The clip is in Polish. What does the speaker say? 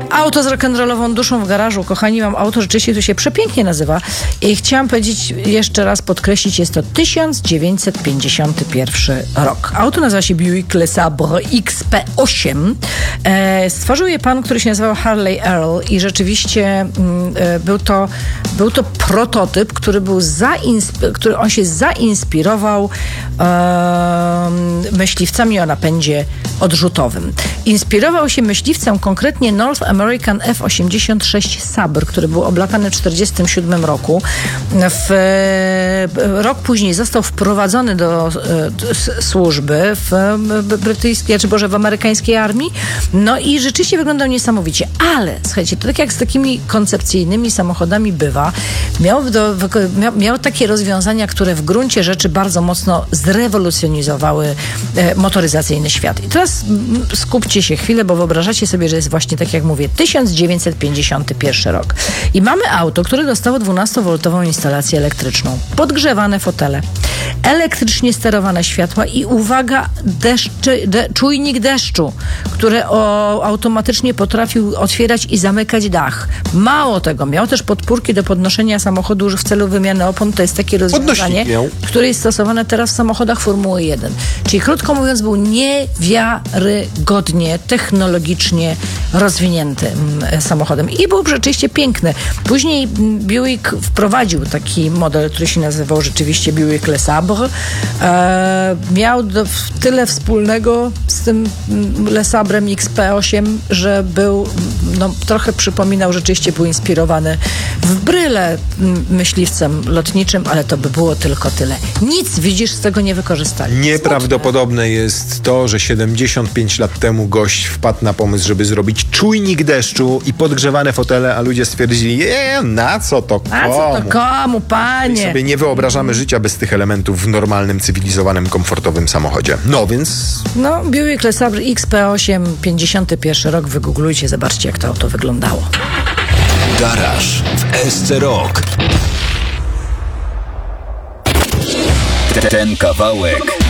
Auto z rock'n'rollową duszą w garażu. Kochani, mam auto, rzeczywiście to się przepięknie nazywa. I chciałam powiedzieć, jeszcze raz podkreślić, jest to 1951 rok. Auto nazywa się Buick LeSabre XP8. Stworzył je pan, który się nazywał Harley Earl i rzeczywiście był to prototyp, który on się zainspirował myśliwcami o napędzie odrzutowym. Inspirował się myśliwcem konkretnie North American F-86 Sabre, który był oblatany w 1947 roku. Rok później został wprowadzony do służby w brytyjskiej, w amerykańskiej armii. No i rzeczywiście wyglądał niesamowicie. Ale, słuchajcie, to tak jak z takimi koncepcyjnymi samochodami bywa, miał takie rozwiązania, które w gruncie rzeczy bardzo mocno zrewolucjonizowały motoryzacyjny świat. I teraz skupcie się chwilę, bo wyobrażacie sobie, że jest właśnie, tak jak mówię, 1951 rok. I mamy auto, które dostało 12-woltową instalację elektryczną, podgrzewane fotele, elektrycznie sterowane światła i uwaga, czujnik deszczu, który automatycznie potrafił otwierać i zamykać dach. Mało tego, miał też podpórki do podnoszenia samochodu już w celu wymiany opon. To jest takie rozwiązanie, które jest stosowane teraz w samochodach Formuły 1. Czyli krótko mówiąc, był niewiarygodnie, technologicznie rozwiniętym samochodem. I był rzeczywiście piękny. Później Buick wprowadził taki model, który się nazywał rzeczywiście Buick LeSabre. Miał tyle wspólnego z tym LeSabrem XP8, że był, trochę przypominał, rzeczywiście był inspirowany w bryle myśliwcem lotniczym, ale to by było tylko tyle. Nic, widzisz, z tego nie wykorzystali. Nieprawdopodobne jest to, że 75 lat temu gość wpadł na pomysł, żeby zrobić czujnik deszczu i podgrzewane fotele, a ludzie stwierdzili, na co to komu? Na co to komu, panie? I sobie nie wyobrażamy życia bez tych elementów w normalnym, cywilizowanym, komfortowym samochodzie. Więc... Buick LeSabre XP8, 51 rok, wygooglujcie, zobaczcie, jak to auto wyglądało. Garaż w SC Rock. Ten kawałek